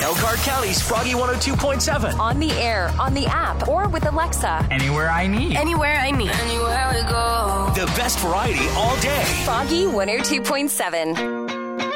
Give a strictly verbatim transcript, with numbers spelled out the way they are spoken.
Elkhart County's Froggy one oh two point seven. On the air, on the app, or with Alexa. Anywhere I need. Anywhere I need. Anywhere we go. The best variety all day. Froggy one oh two point seven.